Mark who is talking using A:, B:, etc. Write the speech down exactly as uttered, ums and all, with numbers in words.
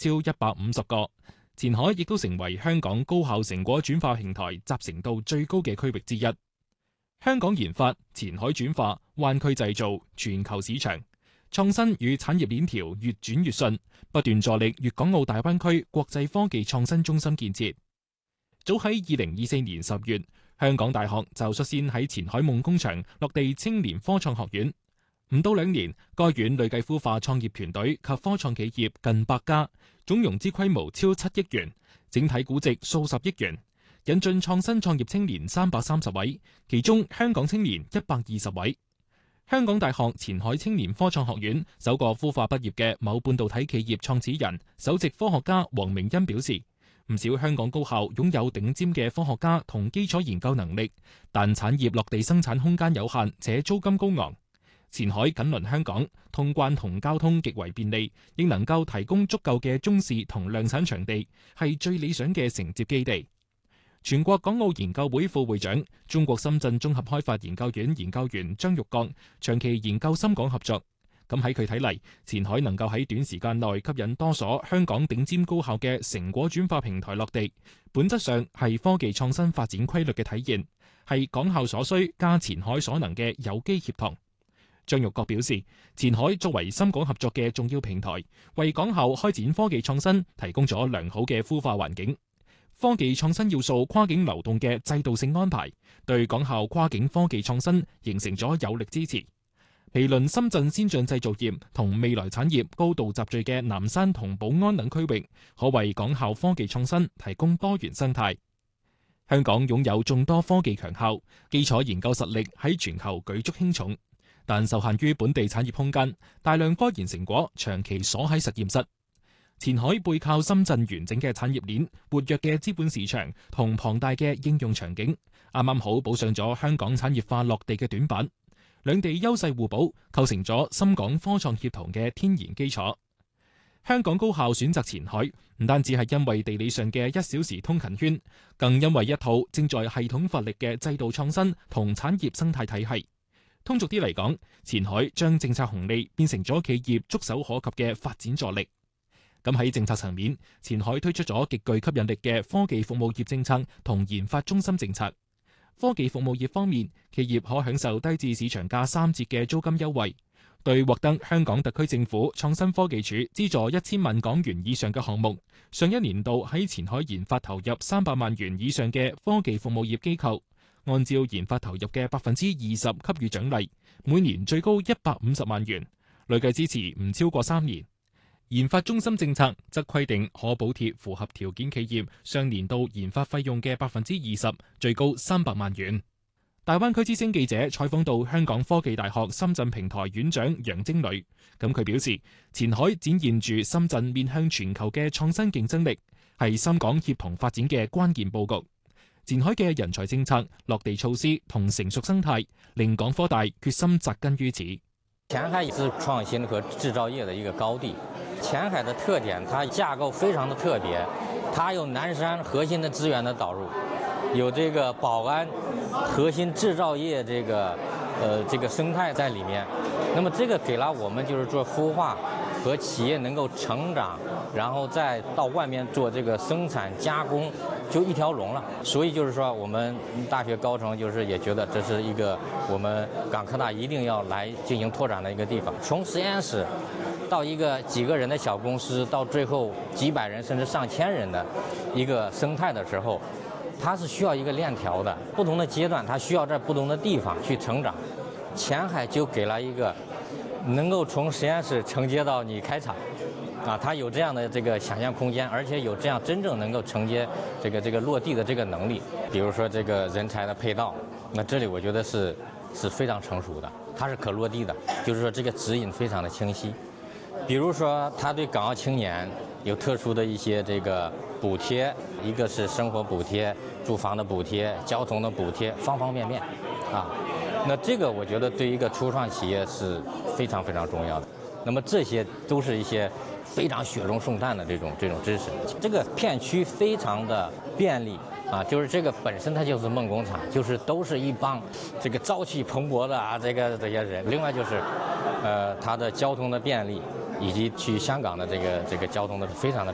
A: 超一百五十個。前海亦都成為香港高校成果轉化平台集成度最高嘅區域之一。香港研發、前海轉化、灣區製造、全球市場創新與產業鏈條越轉越順，不斷助力粵港澳大灣區國際科技創新中心建設。早喺二零二四年十月，香港大學就率先喺前海夢工場落地青年科創學院。唔到兩年，該院累計孵化創業團隊及科創企業近百家，總融資規模超七億元，整體估值數十億元，引進創新創業青年三百三十位，其中香港青年一百二十位。香港大學前海青年科創學院首個孵化畢業嘅某半導體企業創始人、首席科學家黃明恩表示，唔少香港高校擁有頂尖嘅科學家同基礎研究能力，但產業落地生產空間有限，且租金高昂。前海緊鄰香港，通關同交通極為便利，亦能夠提供足夠嘅中試同量產場地，係最理想嘅承接基地。全國港澳研究會副會長、中國深圳綜合開發研究院研究員張玉剛長期研究深港合作。咁喺佢睇嚟，前海能夠喺短時間內吸引多所香港頂尖高校嘅成果轉化平台落地，本質上係科技創新發展規律嘅體現，係港校所需加前海所能嘅有機協同。張玉國表示，前海作為深港合作嘅重要平台，為港校開展科技創新提供咗良好嘅孵化環境。科技創新要素跨境流動嘅制度性安排，對港校跨境科技創新形成咗有力支持。毗鄰深圳先進製造業同未來產業高度集聚嘅南山同寶安等區域，可為港校科技創新提供多元生態。香港擁有眾多科技強校，基礎研究實力喺全球舉足輕重。但受限於本地產業空間，大量科研成果長期鎖喺實驗室。前海背靠深圳完整嘅產業鏈、活躍嘅資本市場同龐大嘅應用場景，啱啱好補上咗香港產業化落地嘅短板。兩地優勢互補，構成咗深港科創協同嘅天然基礎。香港高校選擇前海，唔單止係因為地理上嘅一小時通勤圈，更因為一套正在系統發力嘅制度創新同產業生態體系。通俗啲嚟講，前海將政策紅利變成咗企業觸手可及嘅發展助力。咁喺政策層面，前海推出咗極具吸引力嘅科技服務業政策同研發中心政策。科技服務業方面，企業可享受低至市場價三折嘅租金優惠。對獲得香港特區政府創新科技署資助一千萬港元以上嘅項目，上一年度喺前海研發投入三百萬元以上嘅科技服務業機構，按照研發投入嘅百分之二十給予獎勵，每年最高一百五十萬元，累計支持唔超過三年。研發中心政策則規定可補貼符合條件企業上年度研發費用嘅百分之二十，最高三百萬元。大灣區之聲記者採訪到香港科技大學深圳平台院長楊晶女，咁佢表示，前海展現住深圳面向全球嘅創新競爭力，係深港協同發展嘅關鍵佈局。前海嘅人才政策、落地措施同成熟生態，令港科大決心扎根於此。
B: 前海是創新和製造業的一個高地。前海的特點，它架構非常的特別，它有南山核心的資源的導入，有這個寶安核心製造業這個呃這個生態在裡面。那麼這個給了我們就是做孵化和企業能夠成長，然後再到外面做這個生產加工，就一條龍了。所以就是說，我們大學高層就是也覺得這是一個我們港科大一定要來進行拓展的一個地方。從實驗室到一個幾個人的小公司，到最後幾百人甚至上千人的一個生態的時候，它是需要一個鏈條的，不同的階段它需要在不同的地方去成長。前海就給了一個能夠從實驗室承接到你開廠，啊，它有這樣的這個想象空間，而且有這樣真正能夠承接這個這個落地的這個能力。比如說這個人才的配套，那這裡我覺得是是非常成熟的，它是可落地的，就是說這個指引非常的清晰。比如說，他對港澳青年有特殊的一些這個補貼，一個是生活補貼、住房的補貼、交通的補貼，方方面面，啊，那這個我覺得對一個初創企業是非常非常重要的。那麼這些都是一些非常雪中送炭的這種這種知識。這個片區非常的便利。啊，就是這個本身它就是夢工廠，就是都是一幫這個朝氣蓬勃的啊，這個這些人。另外就是，呃，它的交通的便利，以及去香港的這個這個交通的非常的。